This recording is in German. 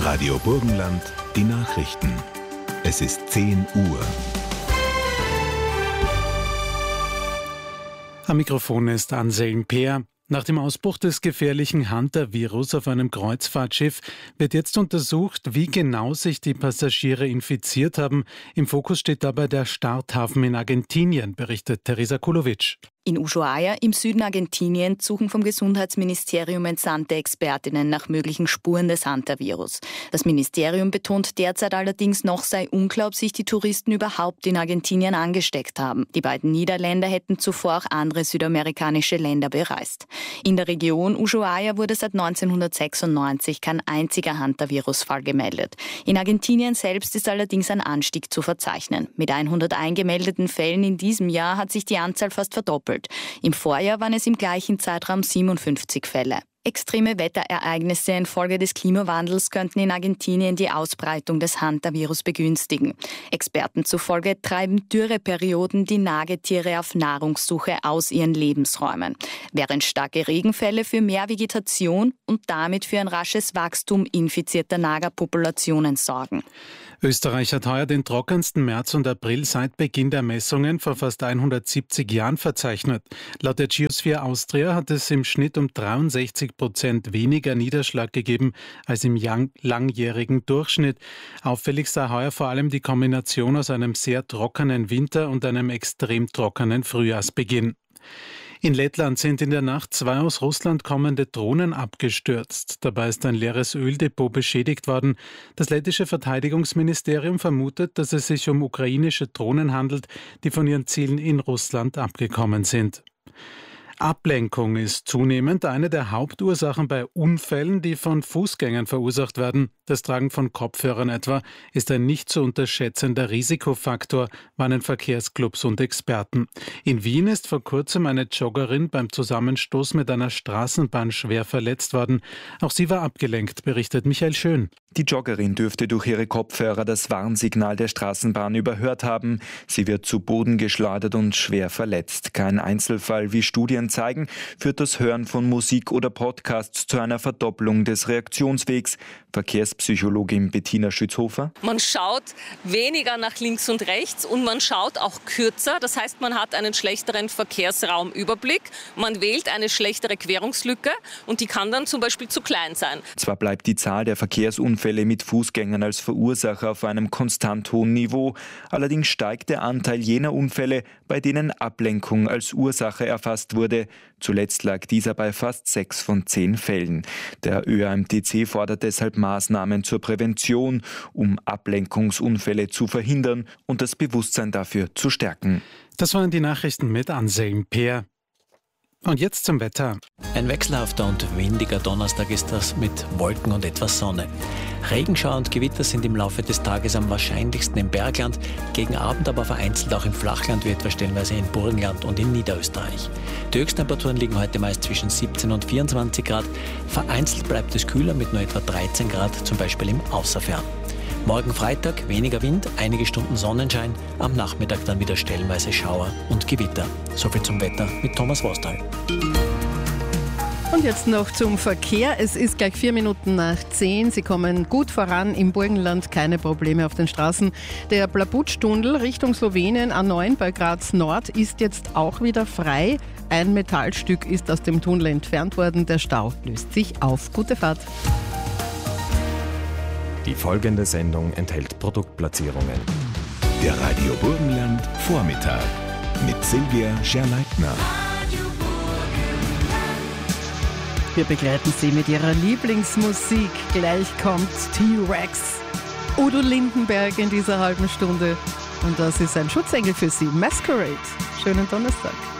Radio Burgenland, die Nachrichten. Es ist 10 Uhr. Am Mikrofon ist Anselm Peer. Nach dem Ausbruch des gefährlichen Hunter-Virus auf einem Kreuzfahrtschiff wird jetzt untersucht, wie genau sich die Passagiere infiziert haben. Im Fokus steht dabei der Starthafen in Argentinien, berichtet Teresa Kulovic. In Ushuaia im Süden Argentiniens suchen vom Gesundheitsministerium entsandte Expertinnen nach möglichen Spuren des Hunter-Virus. Das Ministerium betont derzeit allerdings, noch sei unklar, ob sich die Touristen überhaupt in Argentinien angesteckt haben. Die beiden Niederländer hätten zuvor auch andere südamerikanische Länder bereist. In der Region Ushuaia wurde seit 1996 kein einziger Hunter-Virus-Fall gemeldet. In Argentinien selbst ist allerdings ein Anstieg zu verzeichnen. Mit 101 gemeldeten Fällen in diesem Jahr hat sich die Anzahl fast verdoppelt. Im Vorjahr waren es im gleichen Zeitraum 57 Fälle. Extreme Wetterereignisse infolge des Klimawandels könnten in Argentinien die Ausbreitung des Hunter-Virus begünstigen. Experten zufolge treiben Dürreperioden die Nagetiere auf Nahrungssuche aus ihren Lebensräumen, während starke Regenfälle für mehr Vegetation und damit für ein rasches Wachstum infizierter Nagerpopulationen sorgen. Österreich hat heuer den trockensten März und April seit Beginn der Messungen vor fast 170 Jahren verzeichnet. Laut der Geosphere Austria hat es im Schnitt um 63% weniger Niederschlag gegeben als im langjährigen Durchschnitt. Auffällig sei heuer vor allem die Kombination aus einem sehr trockenen Winter und einem extrem trockenen Frühjahrsbeginn. In Lettland sind in der Nacht 2 aus Russland kommende Drohnen abgestürzt. Dabei ist ein leeres Öldepot beschädigt worden. Das lettische Verteidigungsministerium vermutet, dass es sich um ukrainische Drohnen handelt, die von ihren Zielen in Russland abgekommen sind. Ablenkung ist zunehmend eine der Hauptursachen bei Unfällen, die von Fußgängern verursacht werden. Das Tragen von Kopfhörern etwa ist ein nicht zu unterschätzender Risikofaktor, warnen Verkehrsclubs und Experten. In Wien ist vor kurzem eine Joggerin beim Zusammenstoß mit einer Straßenbahn schwer verletzt worden. Auch sie war abgelenkt, berichtet Michael Schön. Die Joggerin dürfte durch ihre Kopfhörer das Warnsignal der Straßenbahn überhört haben. Sie wird zu Boden geschleudert und schwer verletzt. Kein Einzelfall, wie Studien zeigen, führt das Hören von Musik oder Podcasts zu einer Verdopplung des Reaktionswegs. Verkehrspsychologin Bettina Schützhofer. Man schaut weniger nach links und rechts und man schaut auch kürzer. Das heißt, man hat einen schlechteren Verkehrsraumüberblick. Man wählt eine schlechtere Querungslücke und die kann dann zum Beispiel zu klein sein. Zwar bleibt die Zahl der Verkehrsunfälle mit Fußgängern als Verursacher auf einem konstant hohen Niveau. Allerdings steigt der Anteil jener Unfälle, bei denen Ablenkung als Ursache erfasst wurde. Zuletzt lag dieser bei fast 6 von 10 Fällen. Der ÖAMTC fordert deshalb Maßnahmen zur Prävention, um Ablenkungsunfälle zu verhindern und das Bewusstsein dafür zu stärken. Das waren die Nachrichten mit Anselm Peer. Und jetzt zum Wetter. Ein wechselhafter und windiger Donnerstag ist das mit Wolken und etwas Sonne. Regenschauer und Gewitter sind im Laufe des Tages am wahrscheinlichsten im Bergland, gegen Abend aber vereinzelt auch im Flachland, wie etwa stellenweise in Burgenland und in Niederösterreich. Die Höchsttemperaturen liegen heute meist zwischen 17 und 24 Grad. Vereinzelt bleibt es kühler mit nur etwa 13 Grad, zum Beispiel im Außerfern. Morgen Freitag weniger Wind, einige Stunden Sonnenschein, am Nachmittag dann wieder stellenweise Schauer und Gewitter. Soviel zum Wetter mit Thomas Wostal. Und jetzt noch zum Verkehr. Es ist gleich 4 Minuten nach 10. Sie kommen gut voran im Burgenland, keine Probleme auf den Straßen. Der Blabutsch-Tunnel Richtung Slowenien A9 bei Graz Nord ist jetzt auch wieder frei. Ein Metallstück ist aus dem Tunnel entfernt worden. Der Stau löst sich auf. Gute Fahrt. Die folgende Sendung enthält Produktplatzierungen. Der Radio Burgenland Vormittag mit Silvia Scherleitner. Wir begleiten Sie mit Ihrer Lieblingsmusik. Gleich kommt T-Rex. Udo Lindenberg in dieser halben Stunde. Und das ist ein Schutzengel für Sie. Masquerade. Schönen Donnerstag.